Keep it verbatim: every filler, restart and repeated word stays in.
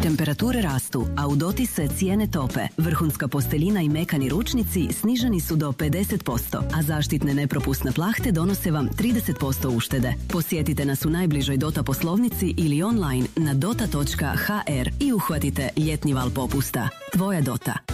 Temperature rastu, a u Doti se cijene tope. Vrhunska postelina i mekani ručnici sniženi su do pedeset posto, a zaštitne nepropusne plahte donose vam trideset posto uštede. Posjetite nas u najbližoj Dota poslovnici ili online na dota točka h r i uhvatite ljetni val popusta. Tvoja Dota.